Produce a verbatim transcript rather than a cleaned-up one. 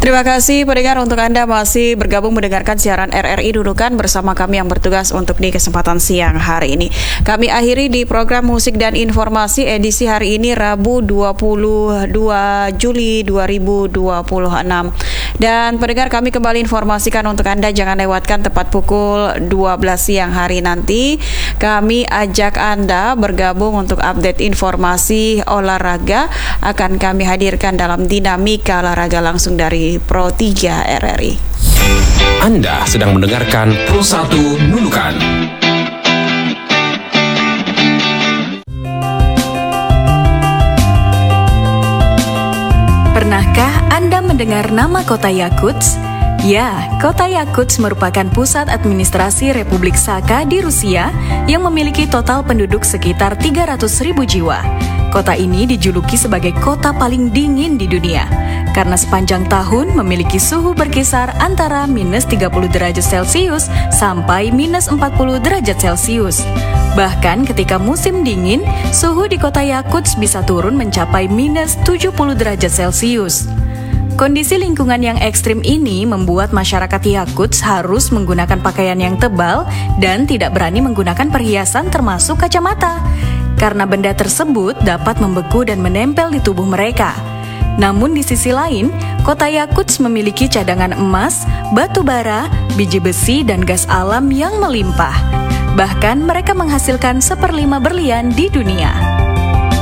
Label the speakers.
Speaker 1: Terima kasih pendengar, untuk Anda masih bergabung mendengarkan siaran R R I Nunukan bersama kami yang bertugas untuk di kesempatan siang hari ini. Kami akhiri di program Musik dan Informasi edisi hari ini Rabu dua puluh dua Juli dua ribu dua puluh enam. Dan pendengar, kami kembali informasikan untuk Anda jangan lewatkan tepat pukul dua belas siang hari nanti. Kami ajak Anda bergabung untuk update informasi olahraga, akan kami hadirkan dalam Dinamika Olahraga langsung dari Pro tiga R R I.
Speaker 2: Anda sedang mendengarkan Pro satu Nunukan.
Speaker 3: Pernahkah Anda mendengar nama kota Yakutsk? Ya, kota Yakutsk merupakan pusat administrasi Republik Sakha di Rusia yang memiliki total penduduk sekitar tiga ratus ribu jiwa. Kota ini dijuluki sebagai kota paling dingin di dunia karena sepanjang tahun memiliki suhu berkisar antara minus tiga puluh derajat Celcius sampai minus empat puluh derajat Celcius. Bahkan ketika musim dingin, suhu di kota Yakutsk bisa turun mencapai minus tujuh puluh derajat Celcius. Kondisi lingkungan yang ekstrim ini membuat masyarakat Yakutsk harus menggunakan pakaian yang tebal dan tidak berani menggunakan perhiasan termasuk kacamata, karena benda tersebut dapat membeku dan menempel di tubuh mereka. Namun di sisi lain, kota Yakutsk memiliki cadangan emas, batu bara, biji besi, dan gas alam yang melimpah. Bahkan mereka menghasilkan seperlima berlian di dunia.